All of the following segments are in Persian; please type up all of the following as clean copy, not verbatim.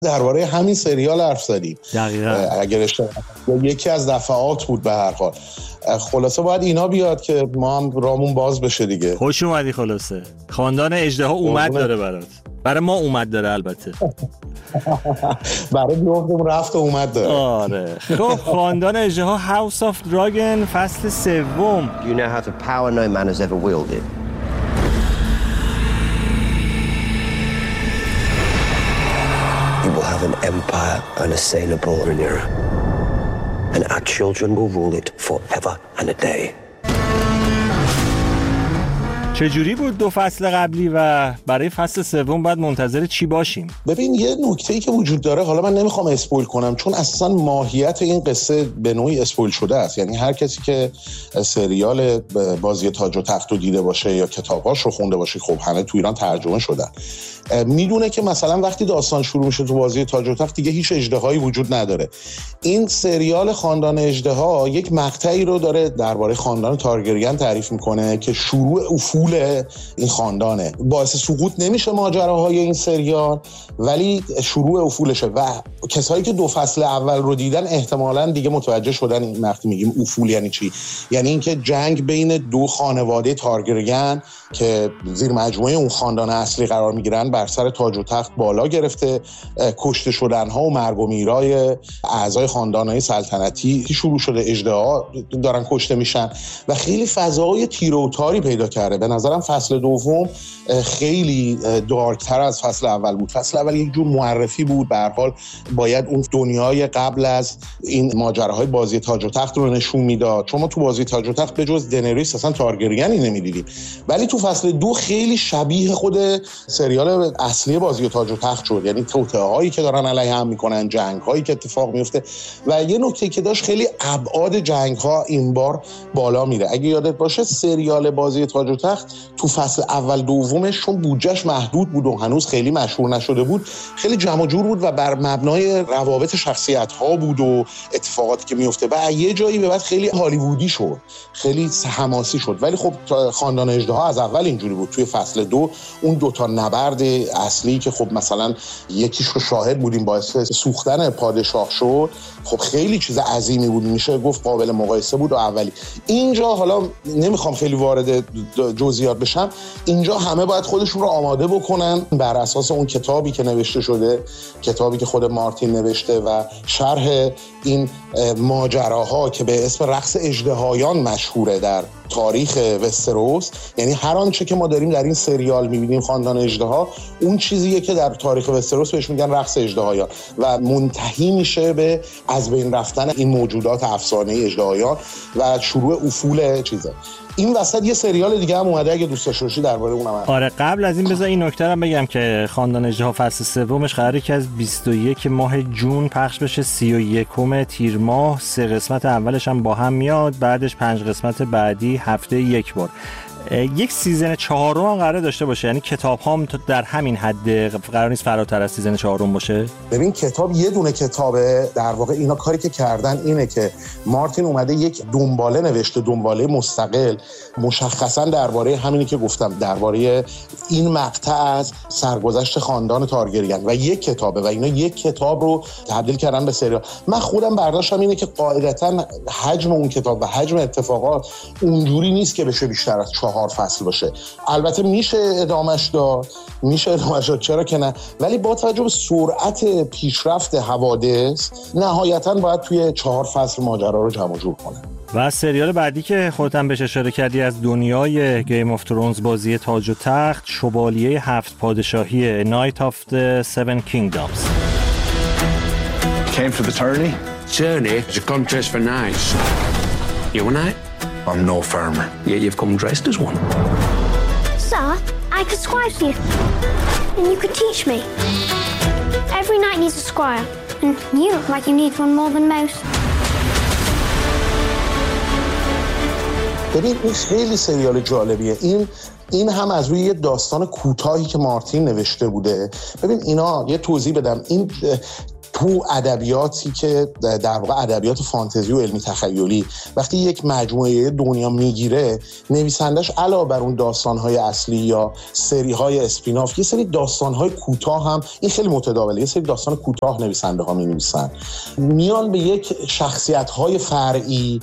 درباره همین سریال حرف زدیم دقیقاً. اگر اشتباه یکی از دفعات بود به هر حال. خلاصه باید اینا بیاد که ما هم رامون باز بشه دیگه. خوش اومدی. خلاصه خاندان اژدها اومد داره برات، برای ما اومد داره البته. برای بیافتم رفت و اومد داره. آره. خب خاندان اژدها هاوس آف دراگن فصل سوم. You now have the power no man has ever wielded. You will have an empire unassailable in Europe. And our children will rule it forever and a day. چجوری بود 2 فصل قبلی و برای فصل سوم باید منتظر چی باشیم؟ ببین یه نکته‌ای که وجود داره، حالا من نمیخوام اسپویل کنم چون اصلا ماهیت این قصه به نوعی اسپویل شده است. یعنی هر کسی که سریال بازی تاج و تخت رو دیده باشه یا کتاباش رو خونده باشه، خب همه تو ایران ترجمه شدن، میدونه که مثلا وقتی داستان شروع میشه تو بازی تاج و تخت دیگه هیچ اژدهایی وجود نداره. این سریال خاندان اژدها یک مقطعی رو داره درباره خاندان تارگریان تعریف میکنه که شروع افول این خاندانه. باعث سقوط نمیشه ماجراهای این سریال ولی شروع افولشه و کسایی که 2 فصل اول رو دیدن احتمالاً دیگه متوجه شدن این وقتی میگیم افول یعنی چی. یعنی اینکه جنگ بین 2 خانواده تارگریان که زیر مجموعه اون خاندان اصلی قرار میگیرن بر سر تاج و تخت بالا گرفته، کشته شدن‌ها و مرگ و میرای اعضای خاندان‌های سلطنتی شروع شده، اژدها دارن کشته میشن و خیلی فضای تیر و تاری پیدا کرده. به نظرم فصل دوم خیلی دارکتر از فصل اول بود. فصل اول یک جور معرفی بود، به هر حال باید اون دنیای قبل از این ماجراهای بازی تاج و تخت رو نشون میداد، چون ما تو بازی تاج و تخت به جز دنریس اصلا تارگریانی نمیدیدیم. ولی تو فصل 2 خیلی شبیه خود سریال اصلی بازی تاج و تخت شد، یعنی توطئه‌هایی که دارن علیه هم میکنن، جنگ‌هایی که اتفاق میفته و یه نکته که داشت خیلی ابعاد جنگ‌ها این بار بالا میره. اگه یادت باشه سریال بازی تاج و تخت تو فصل اول دومش چون بودجهش محدود بود و هنوز خیلی مشهور نشده بود، خیلی جمع و جور بود و بر مبنای روابط شخصیت‌ها بود و اتفاقاتی که میفته و یه جایی به بعد خیلی هالیوودی شد، خیلی حماسی شد. ولی خب خاندان اژدها از اول اینجوری بود. توی فصل 2 اون 2 تا نبرد اصلی که خب مثلا یکیش رو شاهد بودیم باعث سوختن پادشاه شد، خب خیلی چیز عظیمی بود، میشه گفت قابل مقایسه بود و اولی. اینجا حالا نمیخوام خیلی وارد جزئیات بشم، اینجا همه باید خودشون رو آماده بکنن بر اساس اون کتابی که نوشته شده، کتابی که خود مارتین نوشته و شرح این ماجراها که به اسم رقص اژدهایان مشهوره در تاریخ وستروس. یعنی هر آنچه که ما داریم در این سریال می‌بینیم خاندان اژدها اون چیزیه که در تاریخ وستروس بهش میگن رقص اژدهایان و منتهی میشه به از بین رفتن این موجودات افسانه‌ای اژدهایان و شروع افول چیزا. این وسط یه سریال دیگه هم اومده اگه دوست داشته باشی درباره اونم. آره قبل از این بذار این نکته رو بگم که خاندان اژدها فصل سومش قراره که از 21 ماه جون پخش بشه 31 تیر ماه. 3 قسمت اولش هم با هم میاد، بعدش 5 قسمت بعدی هفته یک بار. یک سیزن 4 هم قراره داشته باشه، یعنی کتاب هم در همین حد قرار نیست فراتر از سیزن 4 باشه. ببین کتاب یه دونه کتابه، در واقع اینا کاری که کردن اینه که مارتین اومده یک دنباله نوشته، دنباله مستقل مشخصا درباره همینی که گفتم، درباره این مقطع از سرگذشت خاندان تارگریان و یک کتابه و اینا یک کتاب رو تبدیل کردن به سریال. من خودم برداشتم اینه که قاعدتا حجم اون کتاب و حجم اتفاقات اونجوری نیست که بشه بیشتر از 4 فصل باشه. البته میشه ادامش داد، چرا که نه، ولی با توجه به سرعت پیشرفت حوادث نهایتاً باید توی 4 فصل ماجرا رو جمع جور کنه. و سریال بعدی که خودت هم بهش اشاره کردی از دنیای گیم آف ترونز بازی تاج و تخت، شوالیه 7 پادشاهی Night of the Seven Kingdoms. Came for the tourney? Journey is a contest for knights. You a knight? I'm no farmer. Yet you've come dressed as one. Sir, I could scribe you, and you could teach me. Every knight needs a squire, and you look like you need one more than most. ببین این خیلی سریال جالبیه. این هم از روی یه داستان کوتاهی که مارتین نوشته بوده. ببین اینا یه توضیح بدم، این تو ادبیاتی که در واقع ادبیات فانتزی و علمی تخیلی وقتی یک مجموعه دنیا میگیره، نویسندش علاوه بر اون داستان‌های اصلی یا سری‌های اسپیناف، یه سری داستان‌های کوتاه هم، این خیلی متداوله، یه سری داستان کوتاه نویسنده‌ها می‌نویسن، میان به یک شخصیت‌های فرعی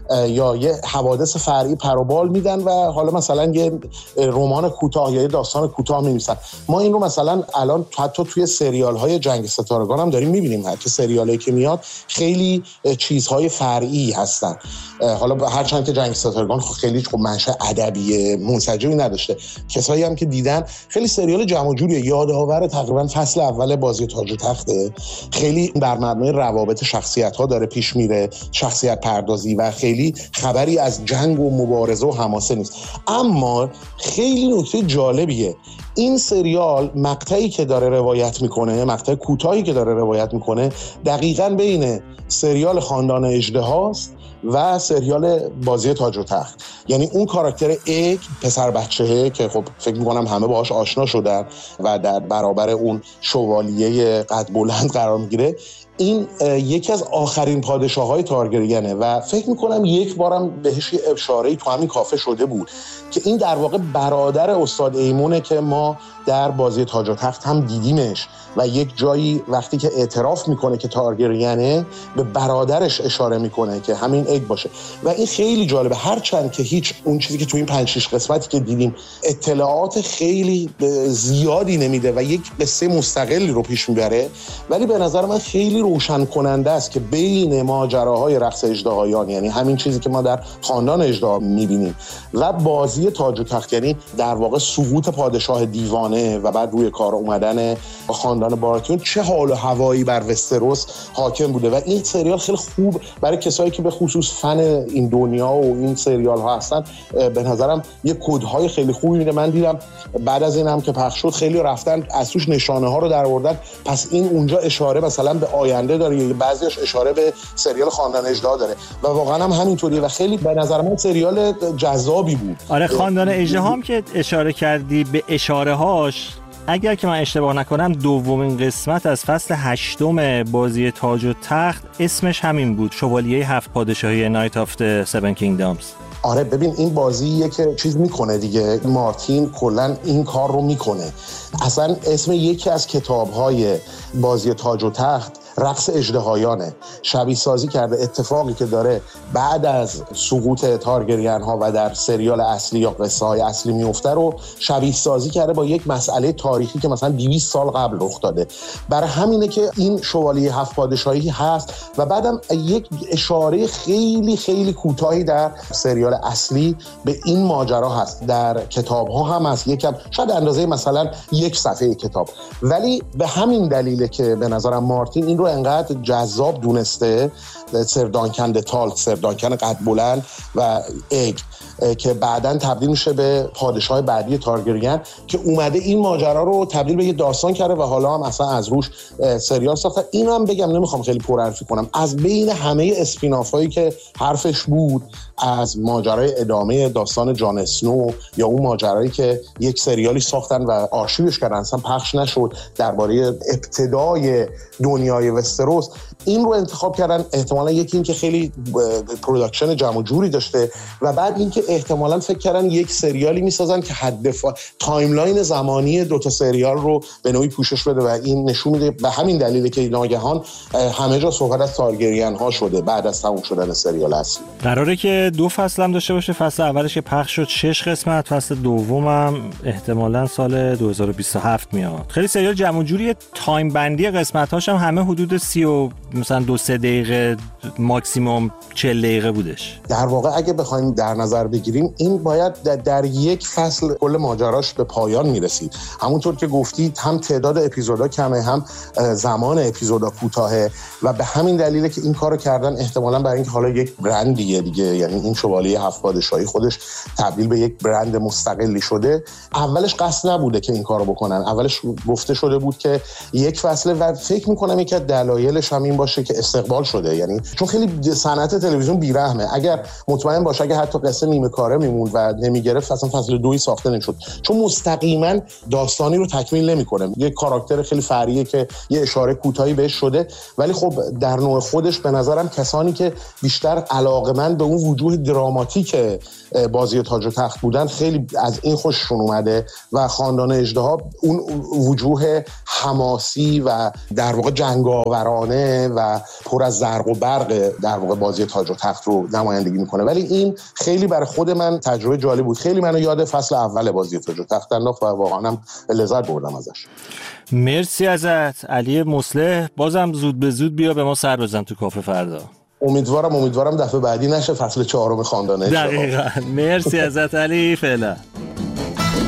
یا یه حوادث فرعی پروبال میدن و حالا مثلا یه رمان کوتاه یا یه داستان کوتاه می‌نویسن. ما این رو مثلا الان حتی توی سریال‌های جنگ ستارگان هم داریم می‌بینیم، حتی سریالایی که میاد خیلی چیزهای فرعی هستن. حالا هرچند که جنگ ستارگان خیلی منشأ ادبی منسجمی نداشته، کسایی هم که دیدن خیلی سریال جمع جوریه، یادآور تقریبا فصل اول بازی تاج و تخته، خیلی بر مبنای روابط شخصیت‌ها داره پیش میره، شخصیت پردازی، و خیلی خبری از جنگ و مبارزه و حماسه نیست. اما خیلی نکته جالبیه، این سریال مقطعی که داره روایت میکنه، مقطع کوتاهی که داره روایت میکنه، دقیقاً بین سریال خاندان اژدهاست و سریال بازی تاج و تخت. یعنی اون کاراکتر ایگ، پسر بچه‌ه که خب فکر میکنم همه باهاش آشنا شدن و در برابر اون شوالیه قد بلند قرار میگیره، این یکی از آخرین پادشاه‌های تارگریانه و فکر میکنم یک بارم بهش اشاره‌ای تو همین کافه شده بود که این در واقع برادر استاد ایمونه که ما در بازی تاج و تخت هم دیدیمش و یک جایی وقتی که اعتراف میکنه که تارگریانه به برادرش اشاره میکنه که همین ایگ باشه و این خیلی جالبه. هرچند که هیچ اون چیزی که تو این 5-6 قسمتی که دیدیم اطلاعات خیلی زیادی نمیده و یک قصه مستقلی رو پیش میبره، ولی به نظر من خیلی روشن کننده است که بین ماجراهای رقص اژدهایان، یعنی همین چیزی که ما در خاندان اژدها میبینیم، و بازی تاج و تخت، یعنی در واقع سقوط پادشاه دیوانه و بعد روی کار اومدن خاندان باراتیون، چه حال و هوایی بر وستروس حاکم بوده. و این سریال خیلی خوب برای کسایی که به خصوص فن این دنیا و این سریال ها هستن، به نظرم یه کدهای خیلی خوبی میده. من دیدم بعد از این هم که پخش شد خیلی رفتن از توش نشانه ها رو در آوردن، پس این اونجا اشاره مثلا به آینده داره یا بعضیش اشاره به سریال خاندان اژدها داره و واقعا هم همینطوریه و خیلی به نظر من سریال جذابی بود. آره، خاندان اژدها هم که اشاره کردی به اشاره هاش، اگر که من اشتباه نکنم دومین قسمت از فصل 8 بازی تاج و تخت اسمش همین بود، شوالیه 7 پادشاهی نایت آف د 7 کینگدامز. آره ببین، این بازیه که چیز میکنه دیگه، مارتین کلن این کار رو میکنه. اصلا اسم یکی از کتاب‌های بازی تاج و تخت رقص اژدهایانه، شبیه سازی کرده اتفاقی که داره بعد از سقوط تارگریان ها و در سریال اصلی یا قصه های اصلی میفته رو شبیه سازی کرده با یک مسئله تاریخی که مثلا 200 سال قبل رخ داده. برای همینه که این شوالیه 7 پادشاهی هست و بعدم یک اشاره خیلی خیلی کوتاهی در سریال اصلی به این ماجرا هست، در کتاب ها هم هست، یکم شاید اندازه مثلا 1 صفحه کتاب، ولی به همین دلیله که به نظرم مارتین این رو انقدر جذاب دونسته. سر دانکن دتال، سر دانکن قد بلند و ایگ که بعداً تبدیل میشه به پادشاه بعدی تارگریان، که اومده این ماجرا رو تبدیل به یه داستان کرده و حالا هم اصلا از روش سریال ساخته. اینم بگم، نمیخوام خیلی پرحرفی کنم، از بین همه اسپیناف هایی که حرفش بود، از ماجرای ادامه داستان جان اسنو یا اون ماجرایی که یک سریالی ساختن و آرشیوش کردن اصلا پخش نشد درباره ابتدای دنیای وستروس، این رو انتخاب کردن. احتمالاً یکی این که خیلی پروداکشن جمع و جوری داشته و بعد این که احتمالاً فکر کردن یک سریالی میسازن که تایملاین زمانی 2 تا سریال رو به نوعی پوشش بده و این نشون میده به همین دلیله که ناگهان همه جا صحبت از تارگریان ها شده بعد از تموم شدن سریال اصلی. قراره که 2 فصل هم داشته باشه، فصل اولش که پخش شد 6 قسمت، فصل دومم احتمالاً سال 2027 میاد. خیلی سریال جمع و جوری، تایم بندی قسمت‌هاش هم همه حدود 30 و مثلا 2-3 دقیقه ماکسیموم 40 دقیقه بودش. در واقع اگه بخوایم در نظر بگیریم این باید در یک فصل کل ماجراش به پایان میرسید. همونطور که گفتید هم تعداد اپیزودا کمه، هم زمان اپیزودا کوتاهه و به همین دلیله که این کارو کردن، احتمالاً برای اینکه حالا یک برندیه دیگه، یعنی این شوالیه 7 پادشاهی خودش تبدیل به یک برند مستقلی شده. اولش قصد نبوده که این کارو بکنن، اولش گفته شده بود که یک فصله و فکر می‌کنم یکی از دلایلش هم این باشه که استقبال شده، یعنی چون خیلی صنعت تلویزیون بیرحمه. اگر مطمئن باشه اگه حتی قصه نیمه کاره میموند و نمیگرفت اصلا فصل 2 ساخته نشد، چون مستقیما داستانی رو تکمیل نمیکنه. یه کاراکتر خیلی فرعیه که یه اشاره کوتاهی بهش شده، ولی خب در نوع خودش به نظرم کسانی که بیشتر علاقه‌مند به اون وجوه دراماتیک بازی تاج و تخت بودن خیلی از این خوششون اومده و خاندان اژدها اون وجوه حماسی و در واقع جنگاورانه و پر از زرق و برق در واقع بازی تاج و تخت رو نمایندگی میکنه. ولی این خیلی برای خود من تجربه جالب بود، خیلی منو یاد فصل اول بازی تاج و تخت انداخت و واقعا هم لذت بردم ازش. مرسی ازت علی مصلح، بازم زود به زود بیا به ما سر بزن تو کافه فردا. امیدوارم دفعه بعدی نشه فصل 4 خاندان اژدها. دقیقاً. مرسی ازت علی، فعلا.